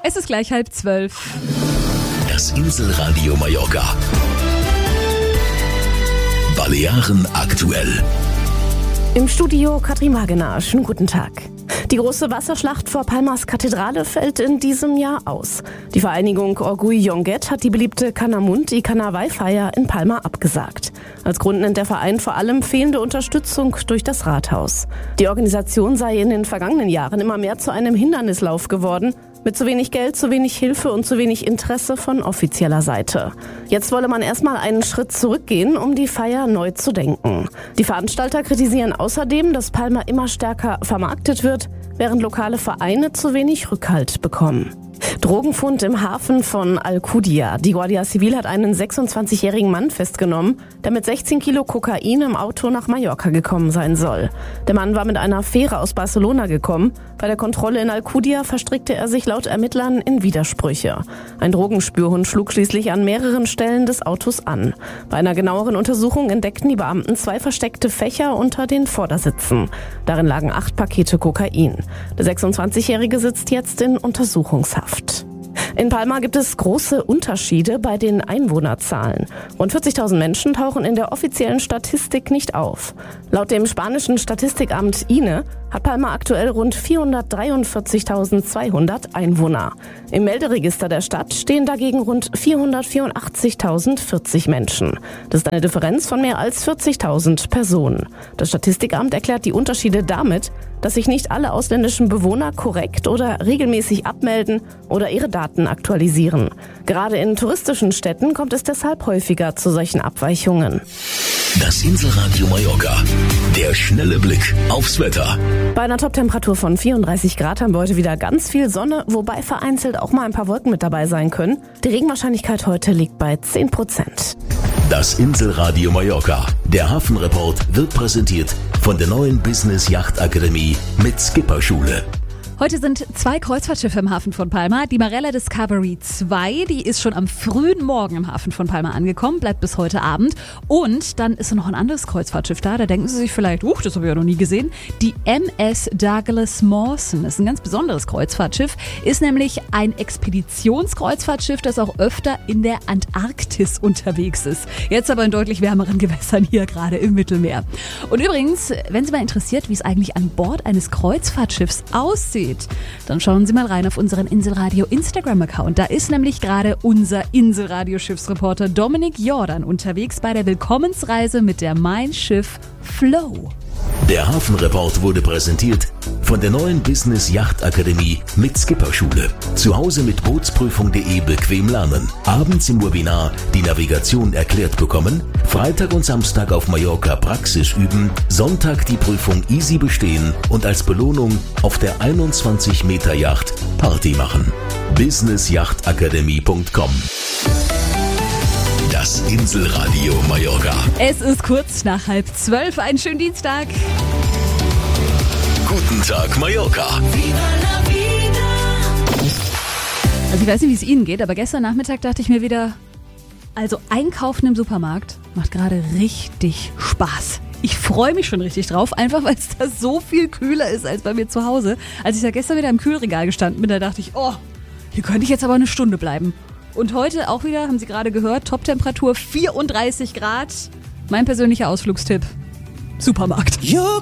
Es ist gleich 11:30. Das Inselradio Mallorca. Balearen aktuell. Im Studio Katrin Wagener. Schönen guten Tag. Die große Wasserschlacht vor Palmas Kathedrale fällt in diesem Jahr aus. Die Vereinigung Orgull Llonguet hat die beliebte Canamunt i Carnaval-Feier in Palma abgesagt. Als Grund nennt der Verein vor allem fehlende Unterstützung durch das Rathaus. Die Organisation sei in den vergangenen Jahren immer mehr zu einem Hindernislauf geworden, mit zu wenig Geld, zu wenig Hilfe und zu wenig Interesse von offizieller Seite. Jetzt wolle man erstmal einen Schritt zurückgehen, um die Feier neu zu denken. Die Veranstalter kritisieren außerdem, dass Palma immer stärker vermarktet wird, während lokale Vereine zu wenig Rückhalt bekommen. Drogenfund im Hafen von Alcudia. Die Guardia Civil hat einen 26-jährigen Mann festgenommen, der mit 16 Kilo Kokain im Auto nach Mallorca gekommen sein soll. Der Mann war mit einer Fähre aus Barcelona gekommen. Bei der Kontrolle in Alcudia verstrickte er sich laut Ermittlern in Widersprüche. Ein Drogenspürhund schlug schließlich an mehreren Stellen des Autos an. Bei einer genaueren Untersuchung entdeckten die Beamten 2 versteckte Fächer unter den Vordersitzen. Darin lagen 8 Pakete Kokain. Der 26-Jährige sitzt jetzt in Untersuchungshaft. In Palma gibt es große Unterschiede bei den Einwohnerzahlen. Rund 40.000 Menschen tauchen in der offiziellen Statistik nicht auf. Laut dem spanischen Statistikamt INE hat Palma aktuell rund 443.200 Einwohner. Im Melderegister der Stadt stehen dagegen rund 484.040 Menschen. Das ist eine Differenz von mehr als 40.000 Personen. Das Statistikamt erklärt die Unterschiede damit, dass sich nicht alle ausländischen Bewohner korrekt oder regelmäßig abmelden oder ihre Daten aktualisieren. Gerade in touristischen Städten kommt es deshalb häufiger zu solchen Abweichungen. Das Inselradio Mallorca. Der schnelle Blick aufs Wetter. Bei einer Toptemperatur von 34 Grad haben wir heute wieder ganz viel Sonne, wobei vereinzelt auch mal ein paar Wolken mit dabei sein können. Die Regenwahrscheinlichkeit heute liegt bei 10%. Das Inselradio Mallorca. Der Hafenreport wird präsentiert von der neuen Business Yacht Akademie mit Skipperschule. Heute sind 2 Kreuzfahrtschiffe im Hafen von Palma. Die Marella Discovery 2, die ist schon am frühen Morgen im Hafen von Palma angekommen, bleibt bis heute Abend. Und dann ist noch ein anderes Kreuzfahrtschiff da denken Sie sich vielleicht, das habe ich ja noch nie gesehen. Die MS Douglas Mawson, das ist ein ganz besonderes Kreuzfahrtschiff, ist nämlich ein Expeditionskreuzfahrtschiff, das auch öfter in der Antarktis unterwegs ist. Jetzt aber in deutlich wärmeren Gewässern hier gerade im Mittelmeer. Und übrigens, wenn Sie mal interessiert, wie es eigentlich an Bord eines Kreuzfahrtschiffs aussieht, dann schauen Sie mal rein auf unseren Inselradio Instagram-Account. Da ist nämlich gerade unser Inselradio-Schiffsreporter Dominik Jordan unterwegs bei der Willkommensreise mit der Mein Schiff Flow. Der Hafenreport wurde präsentiert von der neuen Business Yacht Akademie mit Skipperschule. Zu Hause mit Bootsprüfung.de bequem lernen. Abends im Webinar die Navigation erklärt bekommen. Freitag und Samstag auf Mallorca Praxis üben. Sonntag die Prüfung easy bestehen und als Belohnung auf der 21 Meter Yacht Party machen. businessyachtakademie.com. Das Inselradio Mallorca. Es ist kurz nach 11:30. Einen schönen Dienstag. Guten Tag Mallorca. Also ich weiß nicht, wie es Ihnen geht, aber gestern Nachmittag dachte ich mir wieder, also einkaufen im Supermarkt macht gerade richtig Spaß. Ich freue mich schon richtig drauf, einfach weil es da so viel kühler ist als bei mir zu Hause. Als ich da gestern wieder im Kühlregal gestanden bin, da dachte ich, hier könnte ich jetzt aber eine Stunde bleiben. Und heute auch wieder, haben Sie gerade gehört, Toptemperatur 34 Grad. Mein persönlicher Ausflugstipp, Supermarkt. You